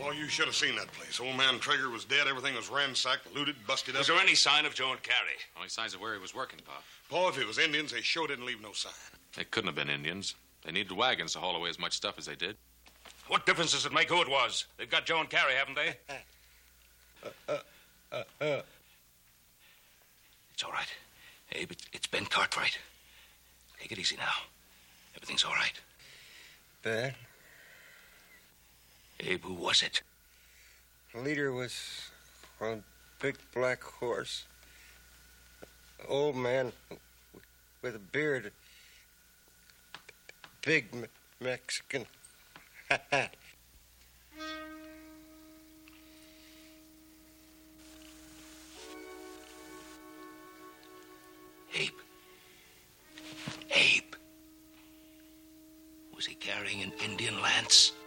Oh, you should have seen that place. Old man Traeger was dead. Everything was ransacked, looted, busted up. Was there any sign of Joe and Carrie? Only signs of where he was working, Pa. Paul, if it was Indians, they sure didn't leave no sign. They couldn't have been Indians. They needed wagons to haul away as much stuff as they did. What difference does it make who it was? They've got Joe and Carrie, haven't they? It's all right. Abe, it's Ben Cartwright. Take it easy now. Everything's all right. Ben? Abe, who was it? The leader was on a big black horse. Old man with a beard. Big Mexican hat. Abe. Abe. Was he carrying an Indian lance?